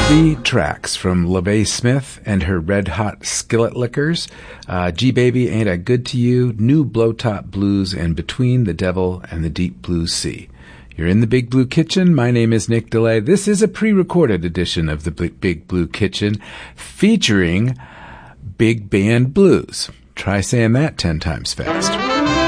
3 tracks from LaVey Smith and her Red Hot Skillet Lickers, G-Baby, Ain't I Good to You, New Blowtop Blues, and Between the Devil and the Deep Blue Sea. You're in the Big Blue Kitchen. My name is Nick DeLay. This is a pre-recorded edition of the Big Blue Kitchen featuring Big Band Blues. Try saying that 10 times fast.